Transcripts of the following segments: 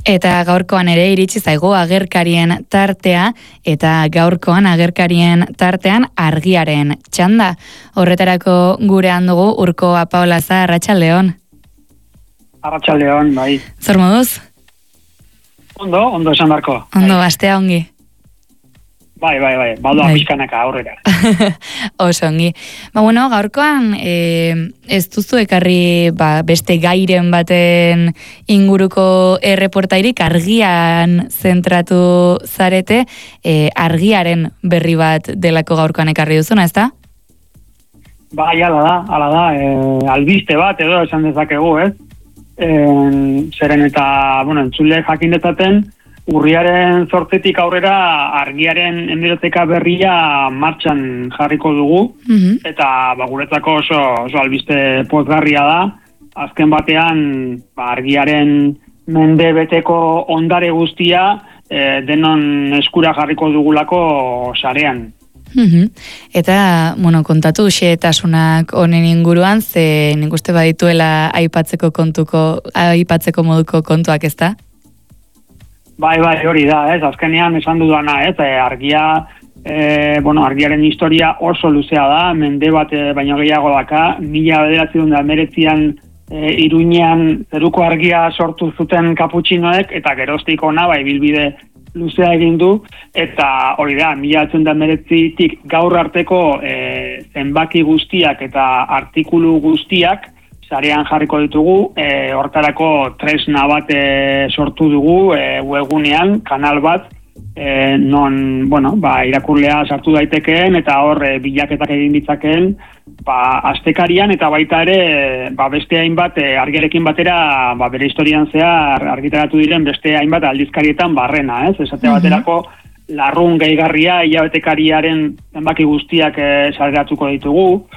Eta gaurkoan ere iritsi zaigu agerkarien tartea, eta gaurkoan agerkarien tartean argiaren txanda. Horretarako gurean dugu Urko Apaolaza, Arratsaldeon. Arratsaldeon, bai. Zer moduz? Ondo esan darko. Ondo, astea ongi. Bai, baldoa pixkanaka aurrera. Oso ongi. Gaurkoan ez duzu ekarri beste gairen baten inguruko erreportairik, argian zentratu zarete, argiaren berri bat delako gaurkoan ekarri duzuna, ezta? Bai, ala da, albiste bat edo esan dezakegu, ez? Zeren eta, entzule jakin dezaten, urriaren 8 aurrera argiaren hemeroteka berria martxan jarriko dugu, eta guretzako oso albiste pozgarria da. Azken batean argiaren mende beteko ondare guztia denon eskura jarriko dugulako sarean. Eta, kontatu xehetasunak honen inguruan, ze nik uste badituela aipatzeko moduko kontuak, ezta? Bai, hori da, ez, azkenean esan dudana, ez, argiaren historia oso luzea da, mende bat baino gehiago daka, 1919an Iruñean zeruko argia sortu zuten kaputxinoek, eta geroztik ona, ibilbide luzea egin du, eta hori da, 1919tik gaur arteko zenbaki guztiak eta artikulu guztiak sarean jarriko ditugu, hortarako tresna bat sortu dugu webgunean, kanal bat, non, irakurlea sartu daitekeen, eta hor bilaketak egin ditzakeen, astekarian, eta baita ere, beste hainbat, argiarekin batera, bere historian zehar argitaratu diren beste hainbat aldizkarietan barrena, ez? Esate baterako, larrun gehigarria, hilabetekariaren zenbaki guztiak saleratuko ditugu,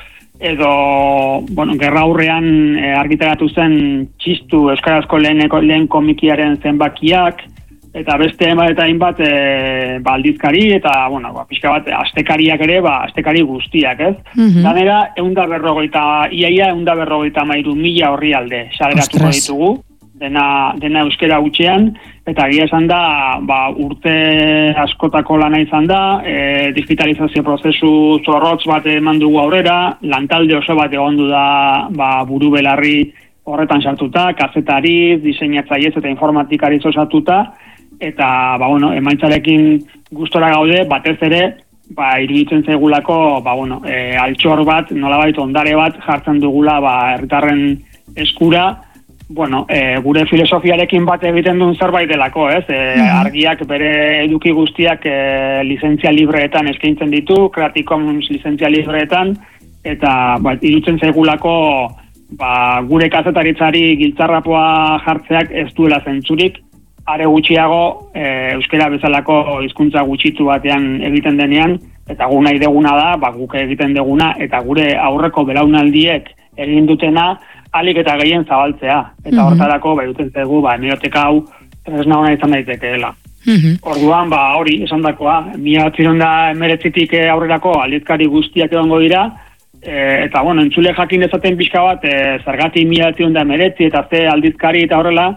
edo, gerra aurrean argitaratu zen txistu euskarazko lehen komikiaren zenbakiak, eta beste hainbat aldizkari, eta, pixka bat, astekariak ere, astekari guztiak, ez? Ganera, iaia 153.000 orrialde saleratuko ditugu, dena euskera hutsean, eta egia esan da, urte askotako lana izan da, digitalizazio prozesu zorrotz bat eman dugu aurrera, lantalde oso bat egondu da buru belarri horretan sartuta, kazetariz, diseinatzaiez eta informatikariz osatuta, eta, emaitzarekin gustora gaude, batez ere, iruditzen zaigulako, altxor bat, nolabait ondare bat jartzen dugula, herritarren eskura, gure filosofiarekin bat egiten duen zerbait delako, ez? Argiak bere eduki guztiak lizentzia libreetan eskaintzen ditu, Creative Commons lizentzia libreetan, eta iruditzen zaigulako gure kazetaritzari giltzarrapoa jartzeak ez duela zentzurik, are gutxiago euskera bezalako hizkuntza gutxitu batean egiten denean, eta gu nahi deguna da, guk egiten deguna, eta gure aurreko belaunaldiek egin dutena, alik eta gehien zabaltzea. Eta hortarako, duten zaigu, hemeroteka hau tresna ona izan daitekeela. Orduan, hori, esan dakoa, 1919tik aurrerako aldizkari guztiak egongo dira, eta, entzule jakin dezaten pixka bat, zergatik 1919 eta ze aldizkari eta horrela,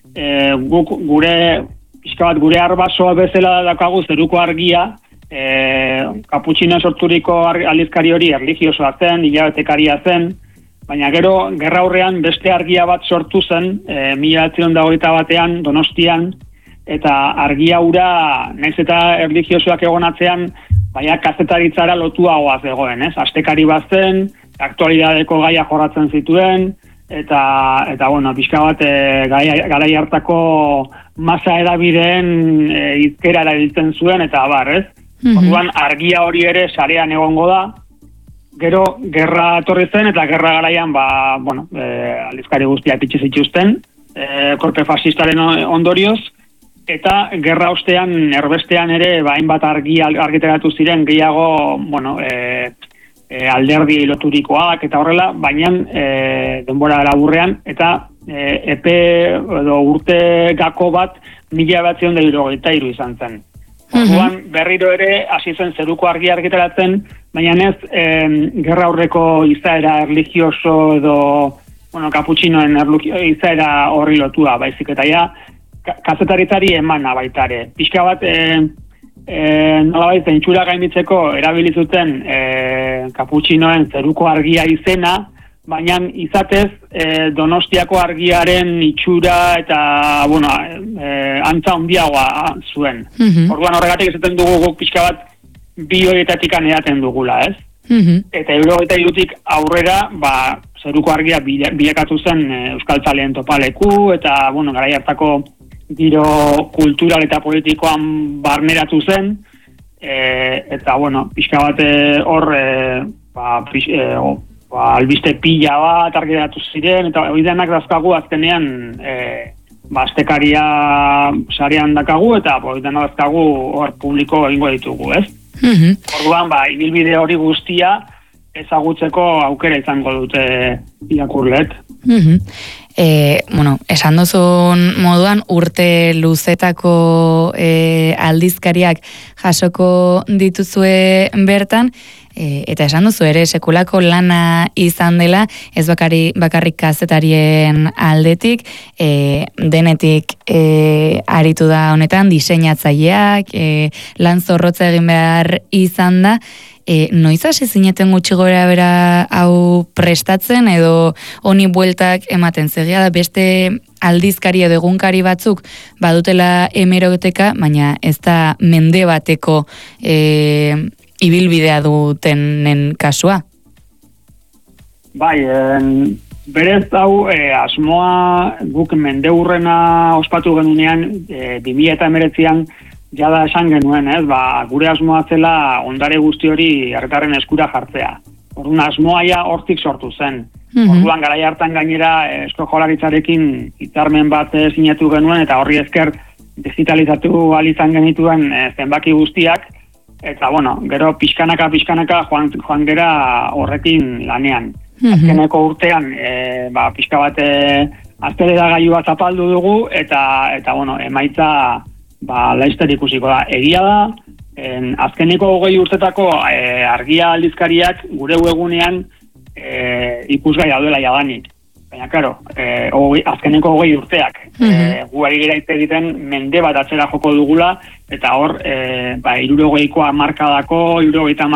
gure arbasoa bezala dakagu zeruko argia, kaputxina sorturiko aldizkari hori erlijiosoa zen, hilabetekaria zen, baina gero, gerra aurrean beste argia bat sortu zen, 1921an Donostian, eta argia hura, naiz eta erlijiosoak egonatzean, kazetaritzara lotuagoa zegoen, ez? Astekari bat zen, aktualidadeko gaia jorratzen zituen, eta pixka bat garai hartako masa edabideen izkera erabiltzen zuen, eta ez? Orduan, argia hori ere sarean egongo da, gero, gerra etorri zen, eta gerra garaian, aldizkari guztiak itxi zituzten, korpe fascistaren ondorioz, eta gerra ostean, erbestean ere, hainbat argitaratu ziren, gehiago, alderdi loturikoak, eta horrela, baina denbora laburrean, eta epe edo urte gako bat 1973 izan zen. Orduan, berriro ere, hasi zen zeruko argia argitaratzen, baina ez, gerra aurreko izaera erlijioso edo, kaputxinoen izaera horri lotua, baizik eta ja, kazetaritzari emana baitare. Pixka bat, nolabait, zentsura gainditzeko erabili zuten kaputxinoen zeruko argia izena, baina izatez Donostiako argiaren itxura eta, bueno, antza handiagoa zuen. Orduan horregatik esaten dugu guk pixka bat bi horietatik edaten dugula, ez? Eta 73tik aurrera, zeruko argia bilakatu zen euskaltzaleen topaleku, eta, bueno, garai hartako giro kultural eta politikoan barneratu zen, eta, bueno, pixka bat hor, albiste pila bat argitaratu ziren, eta hori denak dazkagu azkenean astekaria sarean dakagu, eta hori denak dazkagu hor publiko egingo ditugu, ez? Orduan, ibilbide hori guztia ezagutzeko aukera izango dute irakurleek. Bueno, esan duzun moduan urte luzetako aldizkariak jasoko dituzue bertan, eta esan duzu ere sekulako lana izan dela, ez bakarrik kazetarien aldetik, denetik aritu da honetan, diseinatzaileak, lan zorrotza egin behar izan da. Noiz hasi zineten gutxi gora bera hau prestatzen edo honi bueltak ematen zegia da beste aldizkari edo egunkari batzuk badutela hemeroteka, baina ez da mende bateko ibilbidea dutenen kasua? Bai, berez hau asmoa guk mendeurrena ospatu genunean 2019an jada esan genuen, ez? Gure asmoa zela ondare guzti hori herritarren eskura jartzea. Orduan asmoa hortik sortu zen. Orduan garai hartan gainera Eusko Jaurlaritzarekin hitzarmen bat sinatu genuen eta horri esker digitalizatu ahal izan genituen zenbaki guztiak eta bueno, gero pixkanaka joan gera horrekin lanean. Azkeneko urtean pixka bat azteleragailua zapaldu dugu eta bueno, emaitza laizter ikusiko da. Egia da, azkeneko 20 urtetako argia aldizkariak gure webgunean ikusgai daudela jadanik. Baina, klaro, azkeneko 20 urteak. Gu ari gira hitz egiten mende bat atzera joko dugula, eta hor, 60ko hamarkadako, 70